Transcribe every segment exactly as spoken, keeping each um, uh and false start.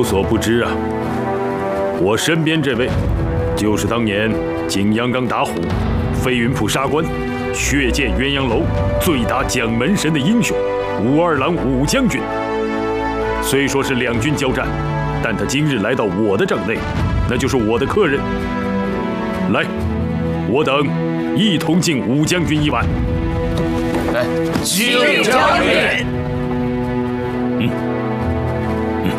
所不知啊，我身边这位，就是当年景阳冈打虎、飞云浦杀关、血溅鸳鸯楼、醉打蒋门神的英雄武二郎武将军。虽说是两军交战，但他今日来到我的帐内，那就是我的客人。来，我等一同敬武将军一碗。 来，敬将军。 嗯嗯，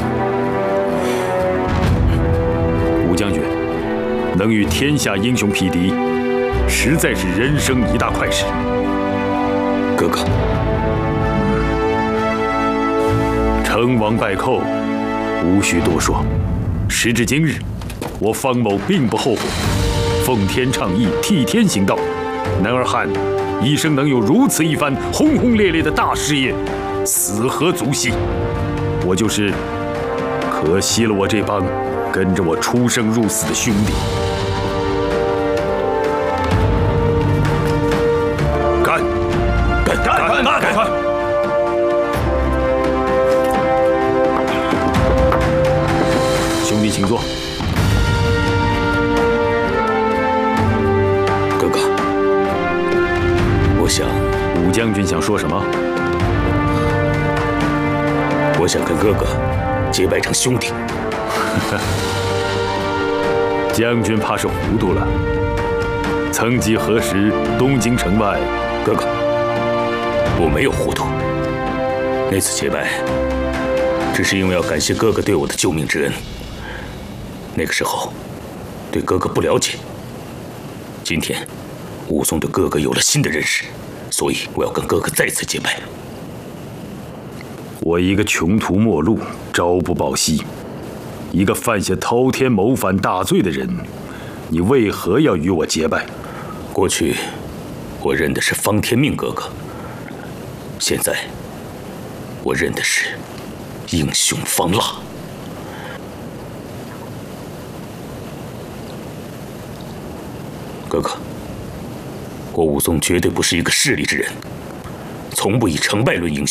武将军能与天下英雄匹敌，实在是人生一大快事。 哥哥， 成王败寇，无需多说。时至今日，我方某并不后悔，奉天倡义，替天行道。男儿汉一生能有如此一番轰轰烈烈的大事业，死何足惜？我就是可惜了我这帮跟着我出生入死的兄弟。干！干！干！干！干！干！兄弟，请坐。 哥哥，我想， 武将军想说什么？ 我想跟哥哥结拜成兄弟。 将军怕是糊涂了。曾几何时，东京城外， 哥哥，我没有糊涂。那次结拜，只是因为要感谢哥哥对我的救命之恩。那个时候，对哥哥不了解。今天，武松对哥哥有了新的认识，所以我要跟哥哥再次结拜。 我一个穷途末路，朝不保夕，一个犯下滔天谋反大罪的人，你为何要与我结拜？ 过去，我认的是方天命哥哥，现在，我认的是英雄方腊。哥哥，我武松绝对不是一个势利之人，从不以成败论英雄。